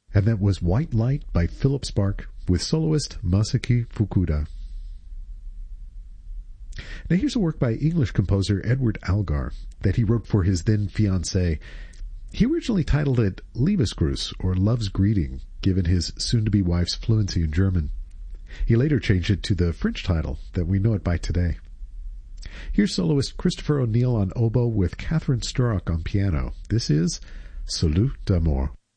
And that was White Light by Philip Spark with soloist Masaki Fukuda. Now here's a work by English composer Edward Algar that he wrote for his then fiancée. He originally titled it Liebesgruß, or Love's Greeting, given his soon-to-be wife's fluency in German. He later changed it to the French title that we know it by today. Here's soloist Christopher O'Neill on oboe with Catherine Sturrock on piano. This is Salut d'amour.